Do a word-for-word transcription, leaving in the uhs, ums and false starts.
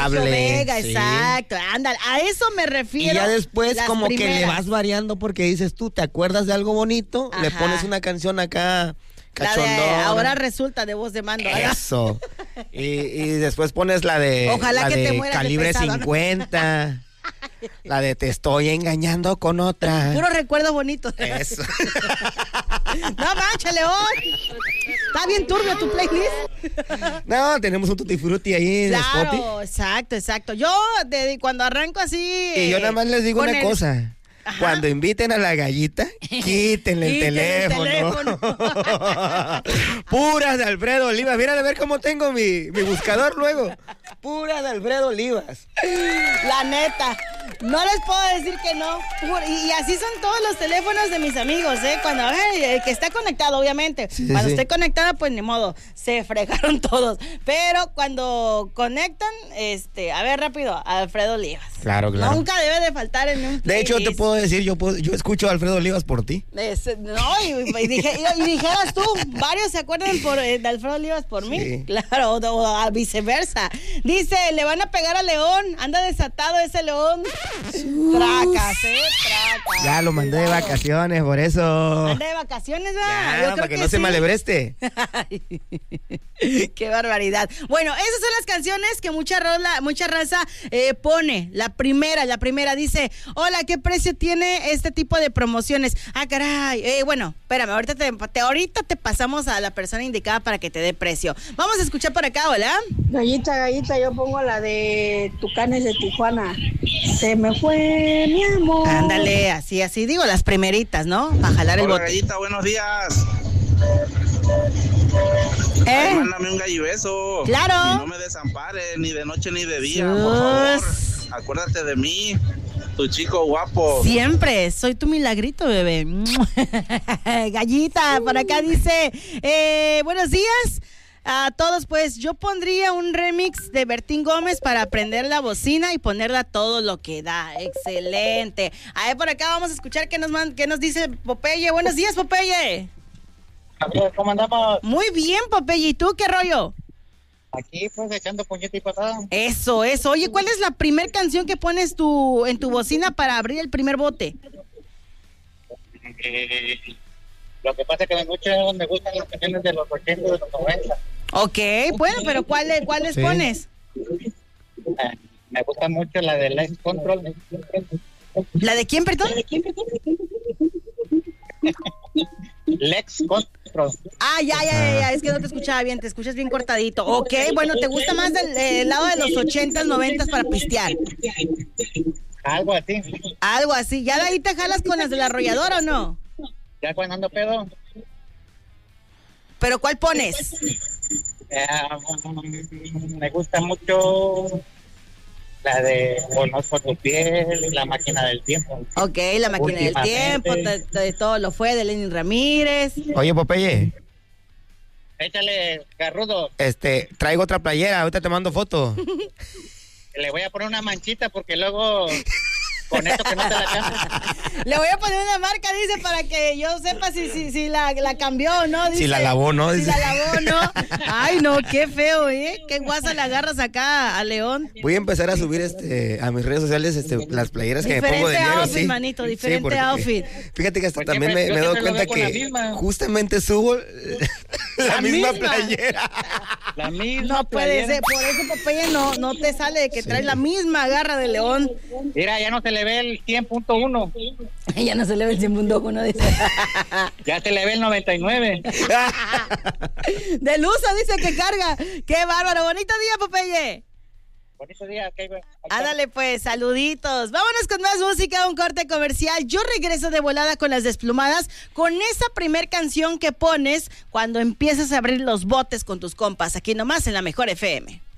estable. Vega, sí. Exacto, ándale, a eso me refiero. Y ya después como primeras. que le vas variando porque dices tú, ¿te acuerdas de algo bonito? Ajá. Le pones una canción acá cachondona. Ahora resulta de voz de mando. Eso. y, y después pones la de, Ojalá la que de te mueras calibre de pesado, cincuenta. La de te estoy engañando con otra. Puro recuerdo bonito. Eso. No manches, León. Está bien turbio tu playlist. No, tenemos un Tutti Frutti ahí en claro, Spotify. Exacto, exacto. Yo de, cuando arranco así. Y yo nada más les digo una el... cosa. Ajá. Cuando inviten a la gallita, quítenle el teléfono. El teléfono. Puras de Alfredo Olivas. Mira a ver cómo tengo mi, mi buscador luego. Puras de Alfredo Olivas. La neta. No les puedo decir que no. Y, y así son todos los teléfonos de mis amigos, ¿eh? Cuando el que está conectado, obviamente. Sí, cuando sí. esté conectada, pues ni modo. Se fregaron todos. Pero cuando conectan, este, a ver, rápido, Alfredo Olivas. Claro, claro. Nunca debe de faltar en un playlist. De hecho, te puedo decir, yo puedo, yo escucho a Alfredo Olivas por ti. Es, no, y, y, dije, y, y dijeras tú, varios se acuerdan por, eh, de Alfredo Olivas por mí. Sí. Claro, o, o a viceversa. Dice, le van a pegar a León, anda desatado ese León. Tracas, eh, tracas. Ya lo mandé de vacaciones, por eso. Anda de vacaciones, va. Ya, Yo creo para que, que no sí. se malebreste. Qué barbaridad. Bueno, esas son las canciones que mucha, rola, mucha raza eh, pone. La primera, la primera dice, hola, ¿qué precio tiene este tipo de promociones? Ah, caray. Eh, bueno, espérame, ahorita te, te, ahorita te pasamos a la persona indicada para que te dé precio. Vamos a escuchar por acá, hola. Gallita, gallita, yo pongo la de Tucanes de Tijuana. Se me fue mi amor. Ándale, así, así digo, las primeritas, ¿no? Para jalar el hola, bote. Gallita, buenos días. ¿Eh? Ay, mándame un gallibeso. Claro. Y no me desampares, ni de noche ni de día, Sus... por favor. Acuérdate de mí, tu chico guapo. Siempre, soy tu milagrito, bebé. Gallita, por acá dice, eh, buenos días a todos. Pues yo pondría un remix de Bertín Gómez para prender la bocina y ponerla todo lo que da. Excelente. A ver, por acá vamos a escuchar qué nos, man, qué nos dice Popeye. Buenos días, Popeye. ¿Cómo andamos? Muy bien, Popeye. ¿Y tú qué rollo? Aquí, pues, echando puñete y pasada. Eso, eso. Oye, ¿cuál es la primer canción que pones tu, en tu bocina para abrir el primer bote? Eh, lo que pasa es que me, mucho, me gustan las canciones de los ochenta, de los noventa. Ok, bueno, pero ¿cuáles, cuáles sí. pones? Eh, me gusta mucho la de Lex Control. ¿La de quién, perdón? ¿La de quién, perdón? Lex Control. Ah, ya, ya, ya, ya, es que no te escuchaba bien, te escuchas bien cortadito. Ok, bueno, ¿te gusta más del eh, lado de los ochentas, noventas para pistear? Algo así. Algo así, ¿ya de ahí te jalas con las de la arrolladora o no? Ya cuando ando pedo. ¿Pero cuál pones? Eh, me gusta mucho la de Conozco tu piel, La máquina del tiempo. Ok, La máquina del tiempo, de, de todo lo fue, de Lenin Ramírez. Oye, Popeye. Échale, Garrudo. Este, traigo otra playera, ahorita te mando foto. Le voy a poner una manchita porque luego con esto que no te la cambia. Le voy a poner una marca, dice, para que yo sepa si, si, si la, la cambió o no. Dice, si la lavó, ¿no? Si dice. la lavó, ¿no? Ay, no, qué feo, ¿eh? Qué guasa le agarras acá a León. Voy a empezar a subir este a mis redes sociales este, las playeras que diferente me pongo de diario. Outfit, sí, manito, diferente sí, porque, outfit. Fíjate que hasta porque también me, me he dado cuenta que justamente subo la, la misma, misma playera. La misma No puede playera. ser, por eso, Popeye, no, no te sale de que sí. traes la misma garra de León. Mira, ya no se le ve el cien punto uno. Ya no se le ve el cien punto uno, dice. Ya se le ve el noventa y nueve. De Luza dice que carga. Qué bárbaro. Bonito día, Popeye. Bonito día. Okay, okay. Ándale pues, saluditos. Vámonos con más música, un corte comercial. Yo regreso de volada con Las Desplumadas, con esa primer canción que pones cuando empiezas a abrir los botes con tus compas, aquí nomás en la Mejor F M.